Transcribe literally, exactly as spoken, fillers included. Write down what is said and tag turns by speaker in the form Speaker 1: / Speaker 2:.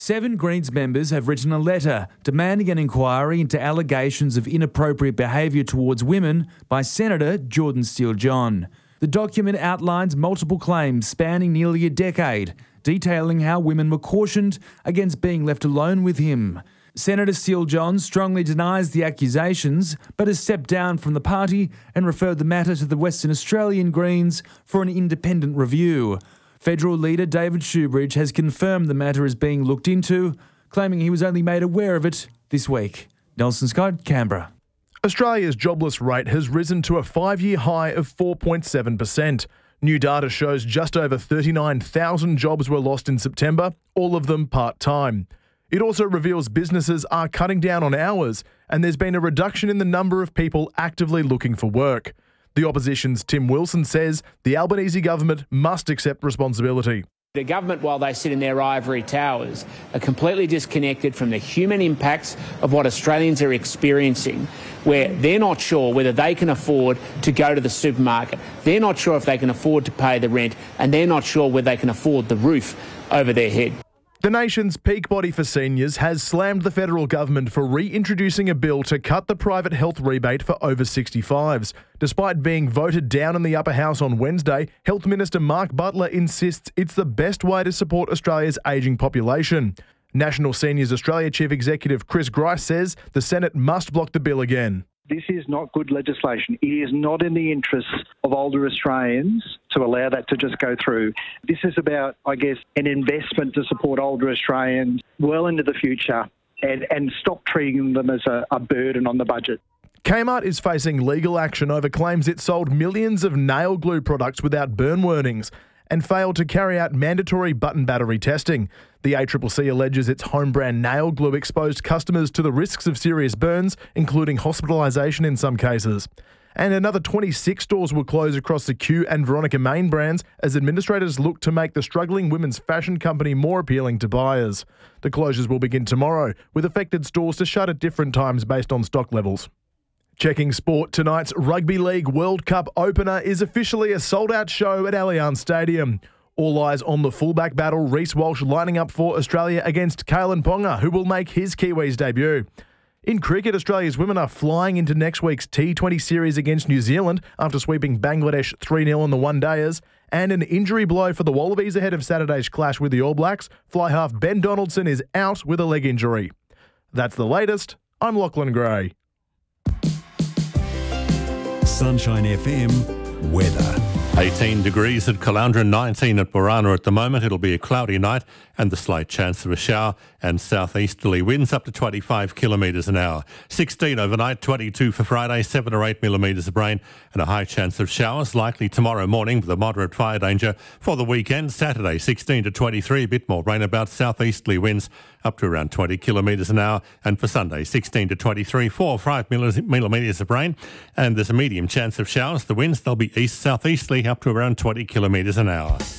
Speaker 1: Seven Greens members have written a letter demanding an inquiry into allegations of inappropriate behaviour towards women by Senator Jordan Steele-John. The document outlines multiple claims spanning nearly a decade, detailing how women were cautioned against being left alone with him. Senator Steele-John strongly denies the accusations, but has stepped down from the party and referred the matter to the Western Australian Greens for an independent review. Federal leader David Shoebridge has confirmed the matter is being looked into, claiming he was only made aware of it this week. Nelson Scott, Canberra.
Speaker 2: Australia's jobless rate has risen to a five-year high of four point seven percent. New data shows just over thirty-nine thousand jobs were lost in September, all of them part-time. It also reveals businesses are cutting down on hours, and there's been a reduction in the number of people actively looking for work. The opposition's Tim Wilson says the Albanese government must accept responsibility.
Speaker 3: The government, while they sit in their ivory towers, are completely disconnected from the human impacts of what Australians are experiencing, where they're not sure whether they can afford to go to the supermarket, they're not sure if they can afford to pay the rent, and they're not sure whether they can afford the roof over their head.
Speaker 2: The nation's peak body for seniors has slammed the federal government for reintroducing a bill to cut the private health rebate for over sixty-fives. Despite being voted down in the upper house on Wednesday, Health Minister Mark Butler insists it's the best way to support Australia's ageing population. National Seniors Australia Chief Executive Chris Grice says the Senate must block the bill again.
Speaker 4: This is not good legislation. It is not in the interests of older Australians to allow that to just go through. This is about, I guess, an investment to support older Australians well into the future and, and stop treating them as a, a burden on the budget.
Speaker 2: Kmart is facing legal action over claims it sold millions of nail glue products without burn warnings and failed to carry out mandatory button battery testing. The A C C C alleges its home brand nail glue exposed customers to the risks of serious burns, including hospitalisation in some cases. And another twenty-six stores will close across the Q and Veronica Main brands as administrators look to make the struggling women's fashion company more appealing to buyers. The closures will begin tomorrow, with affected stores to shut at different times based on stock levels. Checking sport, tonight's Rugby League World Cup opener is officially a sold-out show at Allianz Stadium. All eyes on the fullback battle, Reece Walsh lining up for Australia against Kalen Ponga, who will make his Kiwis debut. In cricket, Australia's women are flying into next week's T twenty series against New Zealand after sweeping Bangladesh three nil on the one-dayers. And an injury blow for the Wallabies ahead of Saturday's clash with the All Blacks. Fly half Ben Donaldson is out with a leg injury. That's the latest. I'm Lachlan Gray.
Speaker 5: Sunshine F M weather.
Speaker 6: eighteen degrees at Caloundra, nineteen at Borana at the moment. It'll be a cloudy night and the slight chance of a shower and southeasterly winds up to twenty-five kilometres an hour. sixteen overnight, twenty-two for Friday, seven or eight millimetres of rain and a high chance of showers likely tomorrow morning with a moderate fire danger. For the weekend, Saturday, sixteen to twenty-three, a bit more rain about, southeasterly winds up to around twenty kilometres an hour. And for Sunday, sixteen to twenty-three, four or five millimetres of rain and there's a medium chance of showers. The winds, they'll be east-southeasterly up to around twenty kilometres an hour.